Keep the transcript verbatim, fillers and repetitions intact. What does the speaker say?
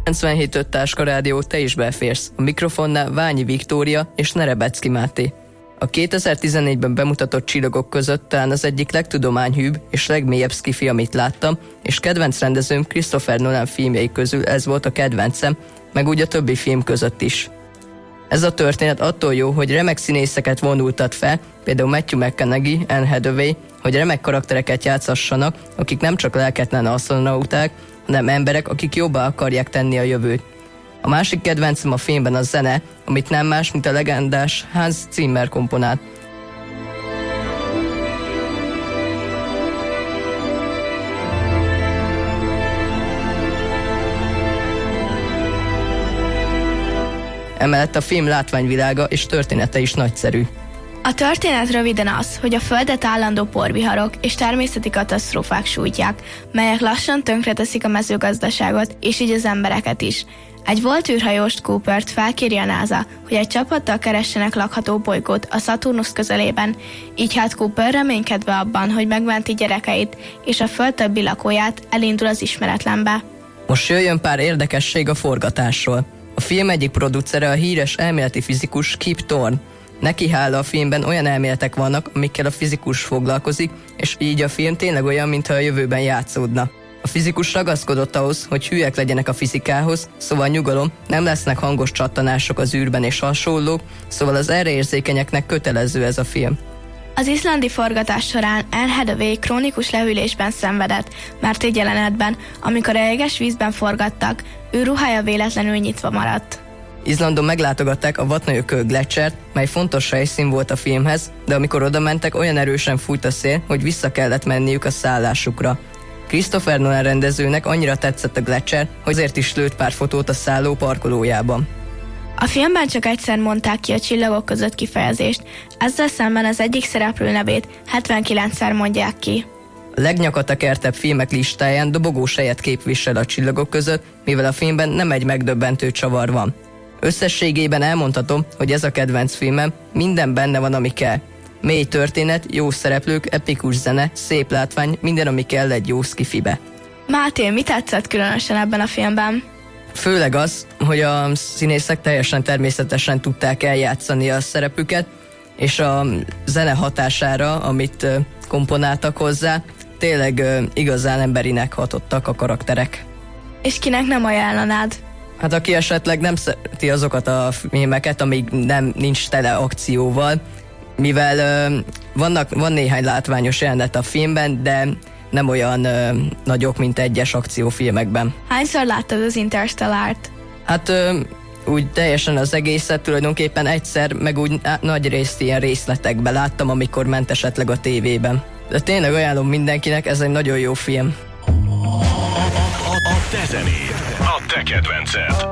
kilencvenhét öt Táska Rádió, te is belférsz. A mikrofonnál Ványi Viktória és Nerebecki Máté. A kétezer-tizennégyben bemutatott Csillagok között talán az egyik legtudományhűbb és legmélyebb sci-fi, amit láttam, és kedvenc rendezőm Christopher Nolan filmjei közül ez volt a kedvencem, meg úgy a többi film között is. Ez a történet attól jó, hogy remek színészeket vonultat fel, például Matthew McConaughey, Anne Hathaway, hogy remek karaktereket játszassanak, akik nem csak lelketlen asztronauták, hanem emberek, akik jobbá akarják tenni a jövőt. A másik kedvencem a filmben a zene, amit nem más, mint a legendás Hans Zimmer komponált. Emellett a film látványvilága és története is nagyszerű. A történet röviden az, hogy a Földet állandó porviharok és természeti katasztrófák sújtják, melyek lassan tönkreteszik a mezőgazdaságot és így az embereket is. Egy volt űrhajóst, Coopert felkéri a NASA, hogy egy csapattal keressenek lakható bolygót a Szaturnusz közelében, így hát Cooper reménykedve abban, hogy megmenti gyerekeit és a Föld többi lakóját, elindul az ismeretlenbe. Most jöjjön pár érdekesség a forgatásról. A film egyik producere a híres elméleti fizikus Kip Thorne. Neki hála a filmben olyan elméletek vannak, amikkel a fizikus foglalkozik, és így a film tényleg olyan, mintha a jövőben játszódna. A fizikus ragaszkodott ahhoz, hogy hülyek legyenek a fizikához, szóval nyugalom, nem lesznek hangos csattanások az űrben és hasonlók, szóval az erre érzékenyeknek kötelező ez a film. Az izlandi forgatás során Anne Hathaway krónikus lehűlésben szenvedett, mert egy jelenetben, amikor a jeges vízben forgattak, ő ruhája véletlenül nyitva maradt. Izlandon meglátogatták a Vatnajökull gletschert, mely fontos helyszín volt a filmhez, de amikor oda mentek, olyan erősen fújt a szél, hogy vissza kellett menniük a szállásukra. Christopher Nolan rendezőnek annyira tetszett a gletcher, hogy azért is lőtt pár fotót a szálló parkolójában. A filmben csak egyszer mondták ki a Csillagok között kifejezést, ezzel szemben az egyik szereplő nevét hetvenkilencszer mondják ki. A legnyakatekertebb filmek listáján dobogós helyet képvisel a Csillagok között, mivel a filmben nem egy megdöbbentő csavar van. Összességében elmondhatom, hogy ez a kedvenc filmem, minden benne van, ami kell. Mély történet, jó szereplők, epikus zene, szép látvány, minden, ami kell egy jó sci-fibe. Máté, mi tetszett különösen ebben a filmben? Főleg az, hogy a színészek teljesen természetesen tudták eljátszani a szerepüket, és a zene hatására, amit komponáltak hozzá, tényleg igazán emberinek hatottak a karakterek. És kinek nem ajánlanád? Hát aki esetleg nem szereti azokat a filmeket, amíg nem nincs tele akcióval, mivel ö, vannak, van néhány látványos jelenet a filmben, de nem olyan ö, nagyok, mint egyes akciófilmekben. Hányszor láttad az Interstellárt? Hát ö, úgy teljesen az egészet tulajdonképpen egyszer, meg úgy nagy részt ilyen részletekben láttam, amikor ment esetleg a tévében. De tényleg ajánlom mindenkinek, ez egy nagyon jó film. A te zenéd, a te kedvenced.